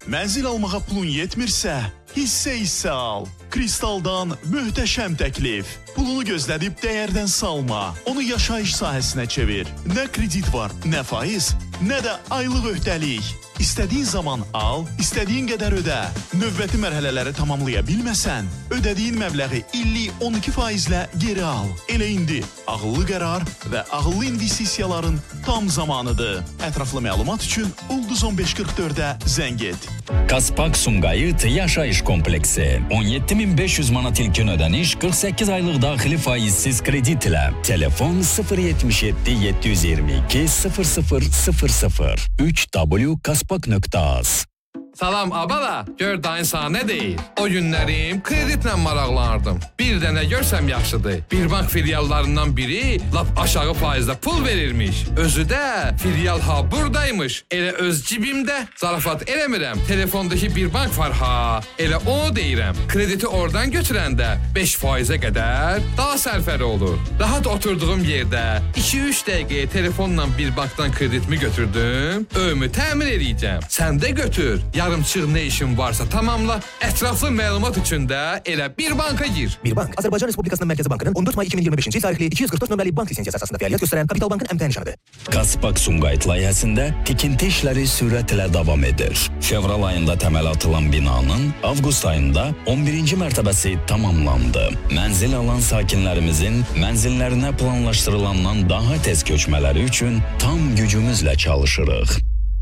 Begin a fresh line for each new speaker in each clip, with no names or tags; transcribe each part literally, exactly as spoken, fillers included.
Mənzil almağa pulun yetmirsə, hissə-hissə al. Kristaldan möhtəşəm təklif. Pulunu gözlədib dəyərdən salma. Onu yaşayış sahəsinə çevir. Nə kredit var, nə faiz, nə də aylıq öhdəlik. İstədiyin zaman al, istədiyin qədər ödə. Növbəti mərhələləri tamamlaya bilməsən, ödədiyin məbləği illik on iki faizlə geri al. Elə indi ağıllı qərar və ağıllı investisiyaların tam zamanıdır. Ətraflı məlumat üçün Ulduz on beş qırx dördə zəng et.
Kaspak Sumqayıt Yaşayış Kompleksi. on yeddi min beş yüz manat ilkin ödəniş, qırx səkkiz aylıq daxili faizsiz kredit ilə. Telefon sıfır yetmiş yeddi yeddi yüz iyirmi iki sıfır sıfır sıfır sıfır üç w kaspak nöqtə az.
Salam abala, gör dayın sana nə deyir? O günlərim kreditlə maraqlanırdım. Bir dənə görsəm yaxşıdır. Bir bank filiallarından biri lap aşağı faizlə pul verirmiş. Özü də filial ha buradaymış. Elə öz cibimdə. Zarafat eləmirəm. Telefondakı bir bank var ha. Elə onu deyirəm. Krediti oradan götürəndə beş faizə qədər daha sərfəli olur. Rahat oturduğum yerdə iki üç dəqiqəyə telefonla bir bankdan kreditimi götürdüm. Övümü təmin edəcəm. Sən də götür. Yarımçıq nə işin varsa tamamla, ətraflı məlumat üçün də elə bir banka gir.
Bir bank, Azərbaycan Respublikasının Mərkəzi Bankının on dörd may iki min iyirmi beşinci il tarixli iki yüz qırx dörd nömrəli bank lisensiyası əsasında fəaliyyət göstərən Kapital Bankın əmtəh nişanıdır.
Kaspak Sumqayıt layihəsində tikinti işləri sürətlə davam edir. Fevral ayında təməl atılan binanın avqust ayında on birinci mərtəbəsi tamamlandı. Mənzil alan sakinlərimizin mənzillərinə planlaşdırılandan daha tez köçmələri üçün tam gücümüzlə çalışırıq.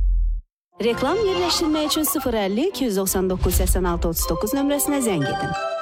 Reklam yerləşdirmək üçün sıfır əlli iki yüz doxsan doqquz səksən altı otuz doqquz nömrəsinə zəng edin.